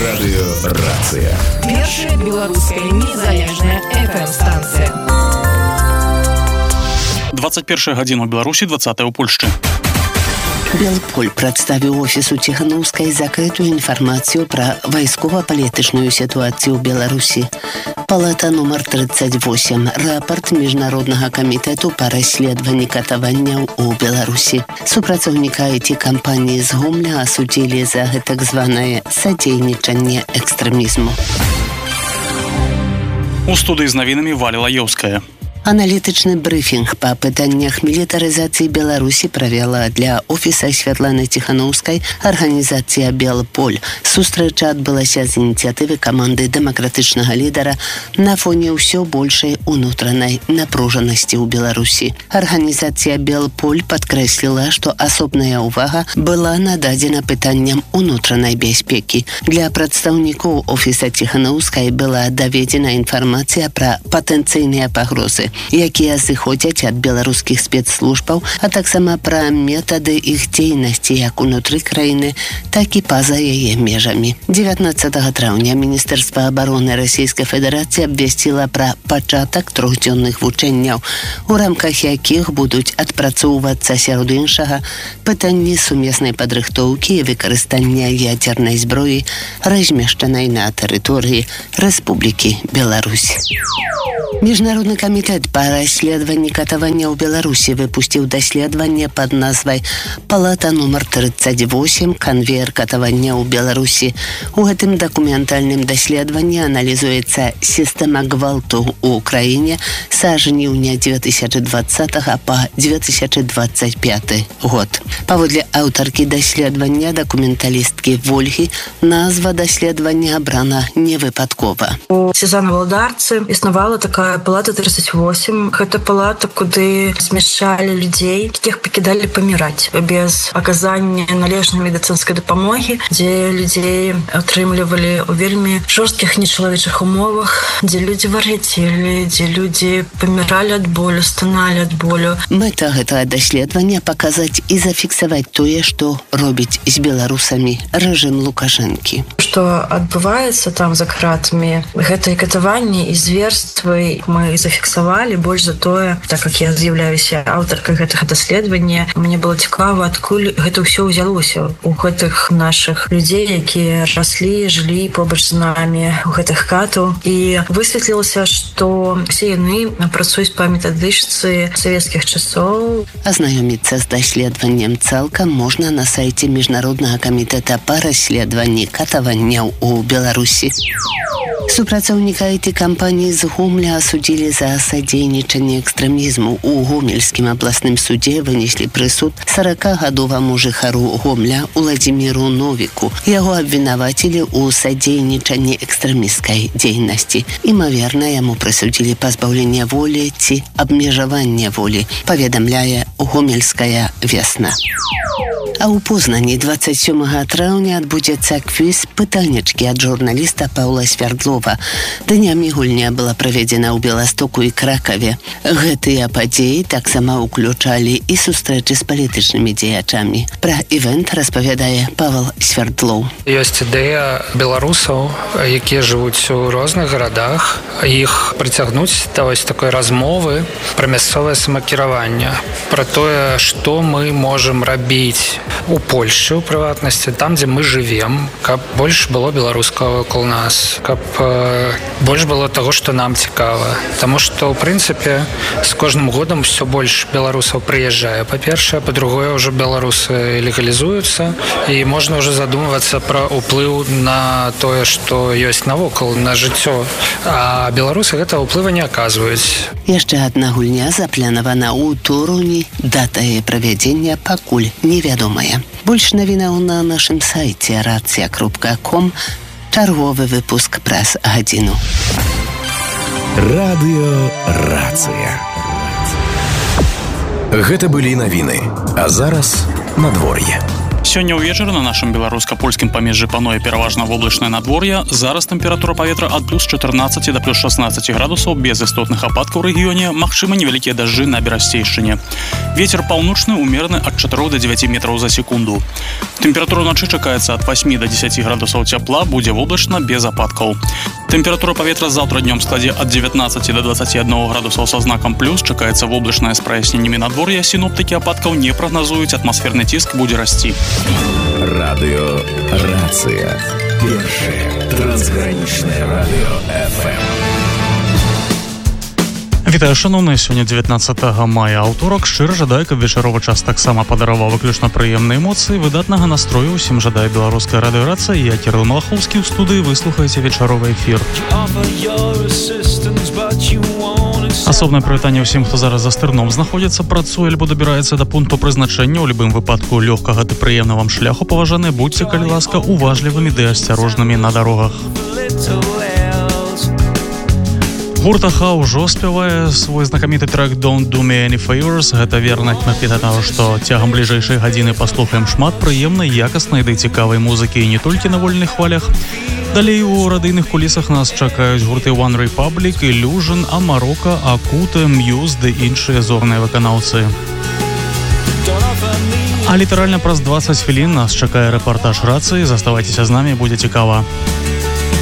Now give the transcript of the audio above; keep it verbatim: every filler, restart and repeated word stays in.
Радыёрацыя. Першая беларуская незалежная эф эм-станцыя. двадцать первая гадзіна ў Беларусі, двадцатая ў Польшчы. Белполь прадставіў офісу Ціханаўскай закрытую інфармацыю пра вайскова-палітычную сітуацыю ў Беларусі. Палата нумар тридцать восемь. Рапорт Міжнароднага камітэту па расследаванні катаванняў у Беларусі. Супрацоўніка ай ти-кампаніі з Гомля асудзілі за гэтак званае садзейнічанне экстрэмізму. У студыі з навінамі Валя Лаёўская. Аналітычны брыфінг па пытаннях мілітарызацыі Беларусі правяла для офіса Святланы Ціханаўскай арганізацыя «Белполь». Сустрэча адбылася з ініцыятывы каманды дэмакратычнага лідара на фоне ўсё большай унутранай напружанасці ў Беларусі. Арганізацыя «Белполь» падкрэсліла, што асобная ўвага была нададзена пытанням унутранай бяспекі. Для прадстаўнікоў офіса Ціханаўскай была даведзена інфармацыя пра патэнцыйныя пагрозы, якія зыходзяць ад беларускіх спецслужбаў, а таксама пра метады іх дзейнасці як унутры краіны, так і па-за яе межамі. дзевятнаццатага траўня Міністэрства абароны Расійскай Федэрацыі абвясціла пра пачатак трохдзённых вучэнняў, у рамках якіх будуць адпрацоўвацца сярод іншага пытанні сумеснай падрыхтоўкі і выкарыстання ядзернай зброі, размешчанай на тэрыторыі Рэспублікі Беларусь. Міжнародны камітэт па расследаванні катавання ў Беларусі выпусціў даследаванне пад назвай «Палата нумар тридцать восемь. Канвеер катавання ў Беларусі». У гэтым дакументальным даследаванні аналізуецца сістэма гвалту ў краіне са жніўня две тысячи двадцатага па две тысячи двадцать пяты год. Паводле аўтаркі даследавання дакументалісткі Вольгі, назва даследавання абрана невыпадкова. У Сезана Валдарцы існавала такая палата тридцать восемь. Гэта палата, куды змяшчалі людзей, якіх пакідалі паміраць без аказання належнай медыцынскай дапамогі, дзе людзей атрымлівалі ў вельмі жорсткіх нечалавечых умовах, дзе людзі вар'яцелі, дзе людзі паміралі ад болю, станалі ад болю. Мэта гэтага даследавання паказаць і зафіксаваць тое, што робіць з беларусамі рэжым Лукашэнкі. Што адбываецца там за кратамі, гэтыя катаванні і зверствы мы зафіксавалі. Больш за тое, так як я з'яўляюся аўтаркай гэтага даследавання, мне было цікава, адкуль гэта ўсё ўзялося у гэтых нашых людзей, якія раслі, жылі побач з намі у гэтых хатаў. І высветлілася, што все яны працуюць па метадычцы савецкіх часоў. Азнаёміцца з даследаваннем цалкам можна на сайце Міжнароднага камітэта па расследаванні катаванняў у Беларусі. Супрацоўніка ай ти-кампаніі з Гомля асудзілі за садзейнічанне экстрэмізму. У Гомельскім абласным судзе вынеслі прысуд саракагадоваму жыхару Гомля Уладзіміру Новіку. Яго абвінавацілі ў садзейнічанні экстрэмісцкай дзейнасці. Імаверна, яму прысудзілі пазбаўленне волі ці абмежаванне волі, паведамляе Гомельская вясна. А ў Познані двадцать сёмага траўня адбудзецца квіз пытаннячкі ад журналіста Паўла Свярдлова. Днямі гульня была праведзена ў Беластоку і Кракаве. Гэтыя падзеі таксама ўключалі і сустрэчы з палітычнымі дзеячамі. Пра івэнт распавядае Павел Свярдлоў. Ёсць ідэя беларусаў, якія жывуць у розных гарадах, іх прыцягнуць да вось такой размовы пра мясцовае самакіраванне, пра тое, што мы можам рабіць у Польшчы, у прыватнасці, там, дзе мы жывем, каб больш было беларускага вакол нас, каб э, больш было таго, што нам цікава. Таму што, ў прынцыпе, з кожным годам ўсё больш беларусаў прыязджае. Па-першае, па-другое, ўжо беларусы легалізуюцца, і можна ўжо задумвацца пра ўплыў на тое, што ёсць навокал, на жыццё. А беларусы гэтага ўплыва не аказваюць. Яшчэ адна гульня запланавана ў Торуні. Дата яе правядзення пакуль невядомая. Больш навінаў на нашым сайце рацыя кропка ком. Чарговы выпуск праз гадзіну. Радыёрацыя. Гэта былі навіны. А зараз надвор'е. Сёння ўвечары на нашым беларуска-польскім памежжы пануе пераважна воблачнае надвор'е. Зараз тэмпература паветра ад плюс чатырнаццаці да плюс шаснаццаці градусаў без істотных ападкаў у рэгіёне, магчыма невялікія дажджы на берасцейшчыне. Вецер паўночны умераны ад чатырох да дзевяці метраў за секунду. Тэмпература ночы чакаецца ад васьмі да дзесяці градусаў цяпла, будзе воблачна без ападкаў. Тэмпература паветра заўтра днём складзе ад дзевятнаццаці да дваццаці аднаго градусаў са знакам плюс, чакаецца воблачнае з праясненнямі надвор'я, сіноптыкі ападкаў не прагназуюць, атмасферны ціск будзе расці. Радио «Рация». Первое трансграничное радио эф эм. Вітаю, шановныя, сёння дзевятнаццатага мая, аўторак. Шчыра жадаю, каб вечаровы час таксама падараваў выключна прыемныя эмоцыі, выдатнага настрою. Усім жадаю беларуская радыёрацыя. Я Кірыл Малахоўскі ў студыі, выслухаеце вечаровы эфір. Асобнае прывітанне ўсім, хто зараз за стырном знаходзіцца, працуе альбо дабіраецца да пункту прызначэння. У любым выпадку лёгкага ды прыемнага вам шляху, паважаныя, будьце, калі ласка, уважлівымі ды асцярожнымі на дарогах. Гурт а-ха ўжо спявае свой знакаміты трек «Don't do me any favors». Гэта верна кнапіта таго, што цягам бліжэйшай гадзіны паслухаем шмат прыемнай, якаснай ды цікавай музыкі і не толькі на вольных хвалях. Далей у радыйных кулісах нас чакаюць гурты One Republic, Illusion, Амарока, Акута, Muse ды іншыя зорныя выканаўцы. А літаральна праз дваццаць хвілін нас чакае рэпартаж рацыі. Заставайцеся з намі, будзе цікава.